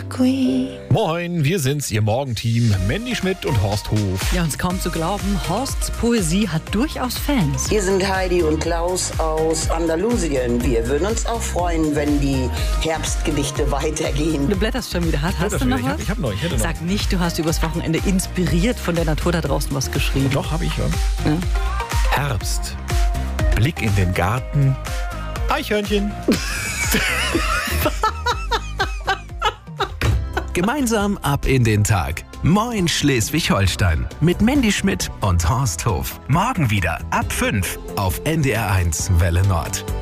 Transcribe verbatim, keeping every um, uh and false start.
Queen. Moin, wir sind's, Ihr Morgenteam, Mandy Schmidt und Horst Hof. Ja, uns kaum zu glauben, Horsts Poesie hat durchaus Fans. Hier sind Heidi und Klaus aus Andalusien. Wir würden uns auch freuen, wenn die Herbstgedichte weitergehen. Du blätterst schon wieder hart. Hast du noch ich was? Hab, ich hab noch, ich hätte noch. Sag nicht, du hast übers Wochenende inspiriert von der Natur da draußen was geschrieben. Doch, habe ich schon. Ja? Herbst. Blick in den Garten. Eichhörnchen. Gemeinsam ab in den Tag. Moin Schleswig-Holstein. Mit Mandy Schmidt und Horst Hof. Morgen wieder ab fünf auf N D R eins Welle Nord.